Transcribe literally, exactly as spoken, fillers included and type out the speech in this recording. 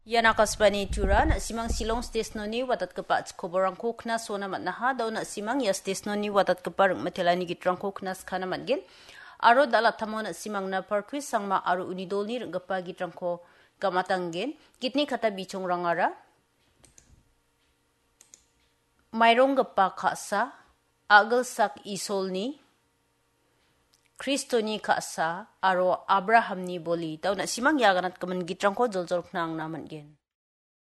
Yana kasbani tura na simang silong stesnoni watat kepa koborang koknas sona matnaha daw na simang ya stesnoni watat kepa matelani gitrang koknas kana matgin aro dalat tamo na simang na parkwis sangma aro unidolni renggepa gitrang ko gamatanggen gitni kata bicong rangara mairong gepa kasa agel sak isolni Kristoni kasa aro Abrahamni boli daw na simang yaganat kemen gitrang ko jol-jol knang naman gen.